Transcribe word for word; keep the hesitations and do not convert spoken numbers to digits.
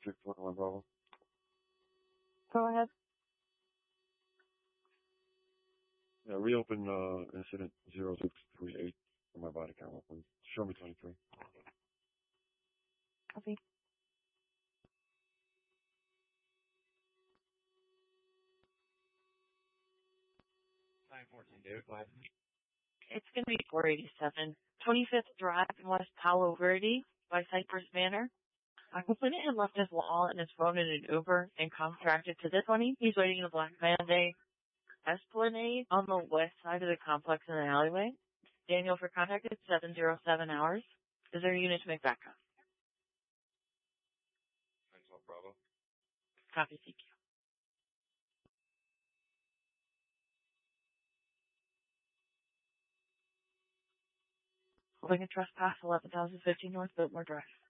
six twenty-one Bravo. Go ahead. Yeah, reopen uh, incident zero six three eight for my body camera, please. Show me twenty-three. Copy. nine fourteen, David, go ahead. It's going to be four eighty-seven. twenty-fifth Drive in West Palo Verde by Cypress Manor. A complainant had left his wallet and his phone in an Uber and contracted to this one. He's waiting in a Black Monday Esplanade on the west side of the complex in an alleyway. Daniel for contacted seven oh seven hours. Is there a unit to make backup? nine twelve Bravo. Copy, thank you. Holding a trespass, eleven thousand fifteen North Biltmore Drive.